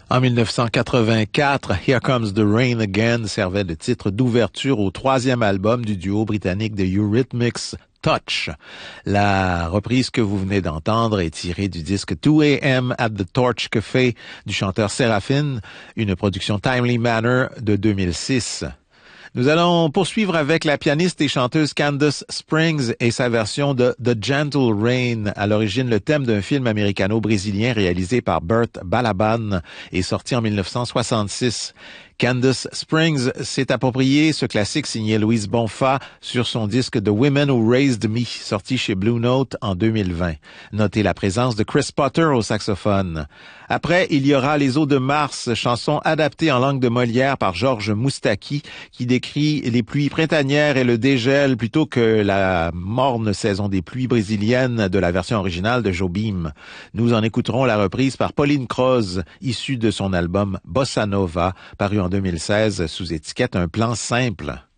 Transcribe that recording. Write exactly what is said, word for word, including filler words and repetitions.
En mille neuf cent quatre-vingt-quatre, Here Comes the Rain Again servait de titre d'ouverture au troisième album du duo britannique de Eurythmics, Touch. La reprise que vous venez d'entendre est tirée du disque two a m at the Torch Cafe du chanteur Seraphine, une production Timely Manor de deux mille six. Nous allons poursuivre avec la pianiste et chanteuse Candace Springs et sa version de The Gentle Rain, à l'origine le thème d'un film américano-brésilien réalisé par Bert Balaban et sorti en mille neuf cent soixante-six. Candace Springs s'est approprié ce classique signé Louise Bonfa sur son disque The Women Who Raised Me, sorti chez Blue Note en deux mille vingt. Notez la présence de Chris Potter au saxophone. Après, il y aura Les Eaux de Mars, chanson adaptée en langue de Molière par Georges Moustaki, qui décrit les pluies printanières et le dégel plutôt que la morne saison des pluies brésiliennes de la version originale de Jobim. Nous en écouterons la reprise par Pauline Croze, issue de son album Bossa Nova, paru en deux mille seize sous étiquette Un plan simple.